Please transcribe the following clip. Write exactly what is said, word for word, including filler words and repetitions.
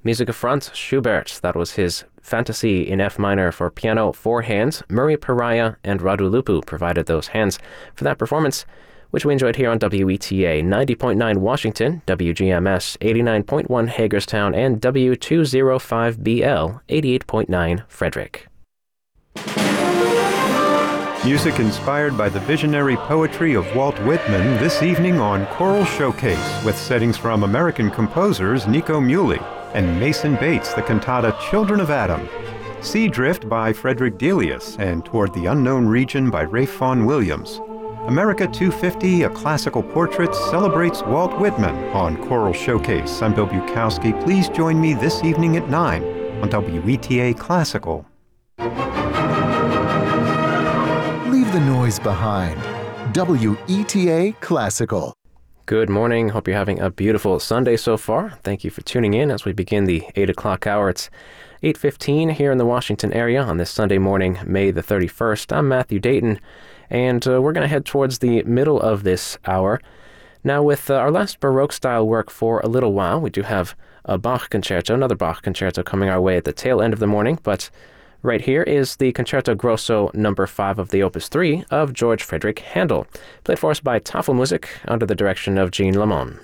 Musica Franz Schubert, that was his Fantasy in F minor for piano, four hands. Murray Pariah and Radu Lupu provided those hands for that performance, which we enjoyed here on W E T A ninety point nine Washington, W G M S eighty-nine point one Hagerstown, and W two oh five B L eighty-eight point nine Frederick. Music inspired by the visionary poetry of Walt Whitman this evening on Choral Showcase with settings from American composers Nico Muhly and Mason Bates, the cantata Children of Adam, Sea Drift by Frederick Delius, and Toward the Unknown Region by Ralph Vaughan Williams. America two fifty, a classical portrait, celebrates Walt Whitman on Choral Showcase. I'm Bill Bukowski. Please join me this evening at nine on W E T A Classical. Leave the noise behind. W E T A Classical. Good morning. Hope you're having a beautiful Sunday so far. Thank you for tuning in as we begin the eight o'clock hour. It's eight fifteen here in the Washington area on this Sunday morning, May the thirty-first. I'm Matthew Dayton, and uh, we're going to head towards the middle of this hour. Now, with uh, our last Baroque-style work for a little while, we do have a Bach concerto, another Bach concerto coming our way at the tail end of the morning, but right here is the Concerto Grosso number five of the Opus three of George Frederick Handel, played for us by Tafelmusik under the direction of Jean Lamont.